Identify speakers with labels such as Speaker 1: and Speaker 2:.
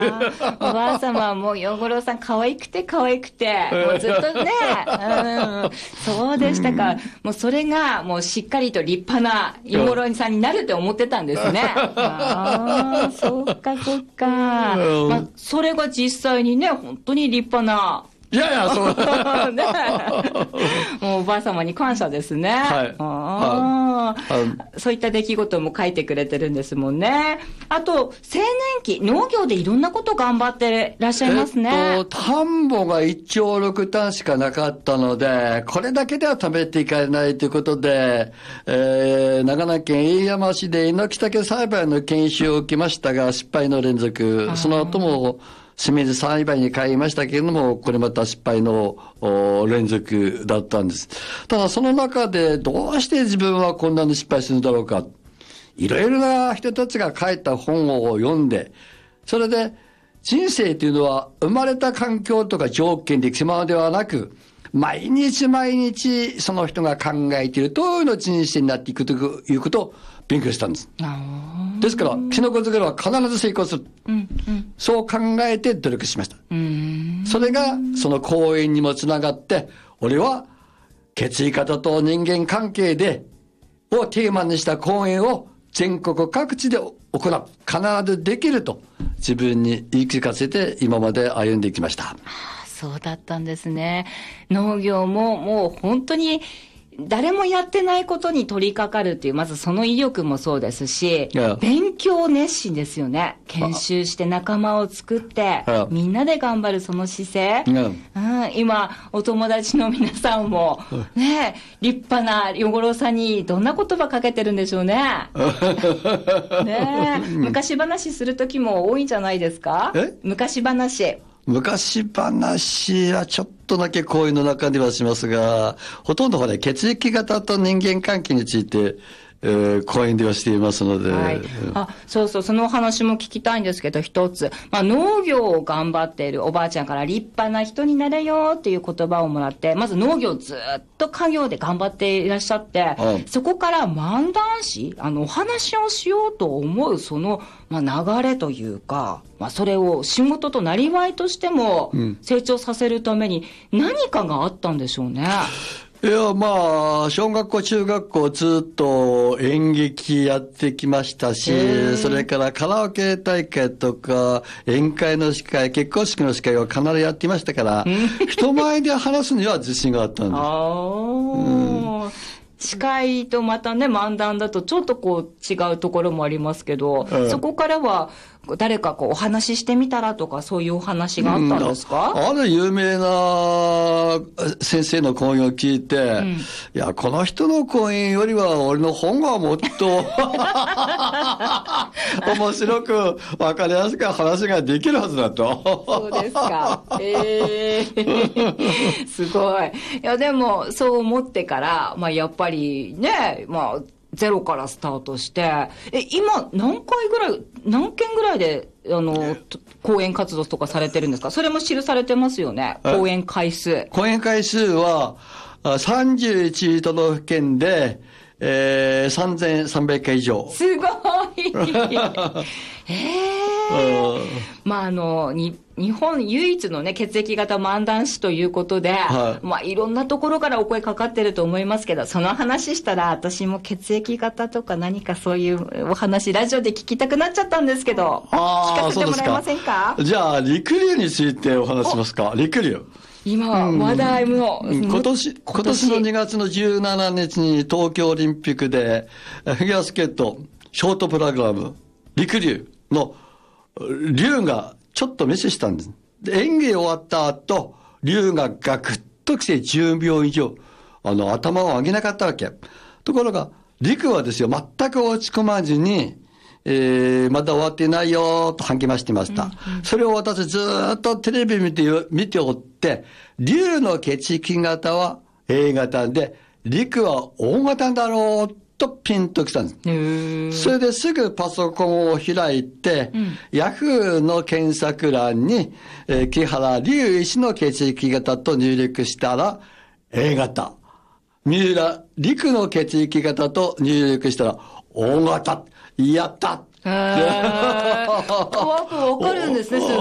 Speaker 1: おばあ様はもう養五郎さん可愛くて可愛くて、もうずっとね、そうでしたか。もうそれがもうしっかりと立派な養五郎さんになるって思ってたんですね。そっかそっか。まあ、それが実際にね、本当に立派な。
Speaker 2: いやいや、そう。
Speaker 1: ね、もうおばあ様に感謝ですね。
Speaker 2: はい。
Speaker 1: そういった出来事も書いてくれてるんですもんね。あと、青年期、農業でいろんなこと頑張ってらっしゃいますね。
Speaker 2: 田んぼが1丁6単しかなかったので、これだけでは食べていかれないということで、長野県飯山市で猪木竹栽培の研修を受けましたが、失敗の連続。その後も、清水栽培に変えましたけれども、これまた失敗の連続だったんです。ただその中でどうして自分はこんなに失敗するんだろうか。いろいろな人たちが書いた本を読んで、それで人生というのは生まれた環境とか条件で決まるのではなく、毎日毎日その人が考えている通りの人生になっていくということを勉強したんです。ですから、キノコ作りは必ず成功する。そう考えて努力しました。それが、その講演にもつながって、俺は血液型と人間関係をテーマにした講演を全国各地で行う。必ずできると自分に言い聞かせて今まで歩んできました。
Speaker 1: そうだったんですね。農業ももう本当に誰もやってないことに取り掛かるっていう、まずその意欲もそうですし、勉強熱心ですよね。研修して仲間を作って、みんなで頑張るその姿勢。今、お友達の皆さんも、ね、立派な養五郎さんにどんな言葉かけてるんでしょうね。ね、昔話する時も多いんじゃないですか？昔話。
Speaker 2: 昔話はちょっとだけ講演の中ではしますが、ほとんどはね、血液型と人間関係について、講演ではしていますので。はい。
Speaker 1: そうそう、そのお話も聞きたいんですけど、一つ。農業を頑張っているおばあちゃんから立派な人になれよっていう言葉をもらって、まず農業ずっと家業で頑張っていらっしゃって、そこから漫談師、お話をしようと思うその、流れというか、それを仕事となりわいとしても成長させるために何かがあったんでしょうね。
Speaker 2: いや、小学校、中学校ずっと演劇やってきましたし、それからカラオケ大会とか、宴会の司会、結婚式の司会を必ずやっていましたから、人前で話すには自信があったんです。
Speaker 1: 司会とまたね、漫談だとちょっと違うところもありますけど、そこからは誰かお話ししてみたらとか、そういうお話があったんですか？
Speaker 2: 有名な先生の講演を聞いて、いや、この人の講演よりは俺の本がもっと面白く分かりやすく話ができるはずだと。
Speaker 1: そうですか。すごい。いや、でも、そう思ってから、やっぱりね、ゼロからスタートして、今、何件ぐらいで、講演活動とかされてるんですか？それも記されてますよね。講演回数。
Speaker 2: 講演回数は、31都道府県で、3300回以上。
Speaker 1: すごい日本唯一のね、血液型漫談師ということで、いろんなところからお声かかってると思いますけど、その話したら私も血液型とか何かそういうお話、ラジオで聞きたくなっちゃったんですけど、聞かせてもらえませんか？
Speaker 2: じゃあ、陸流についてお話しますか？陸流。
Speaker 1: 今、話題も、
Speaker 2: 今年の2月の17日に東京オリンピックで、フィギュアスケート、ショートプログラム、陸流の、流がちょっとミスしたんです。演技終わった後、流がガクッと来て10秒以上、頭を上げなかったわけ。ところが、陸はですよ、全く落ち込まずに、まだ終わってないよと励ましてました。それを私ずっとテレビ見ておって、龍の血液型は A 型で、陸は O 型だろうとピンときたんです。それですぐパソコンを開いて、ヤフーの検索欄に、木原龍一の血液型と入力したら A 型。三浦陸の血液型と入力したら O 型。やった
Speaker 1: へー。乾くわかるんですね、す